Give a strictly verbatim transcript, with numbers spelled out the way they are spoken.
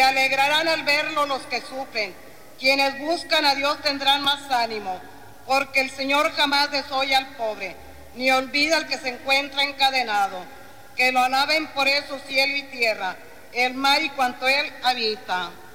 Se alegrarán al verlo los que sufren. Quienes buscan a Dios tendrán más ánimo, porque el Señor jamás desoye al pobre, ni olvida al que se encuentra encadenado. Que lo alaben por eso cielo y tierra, el mar y cuanto él habita.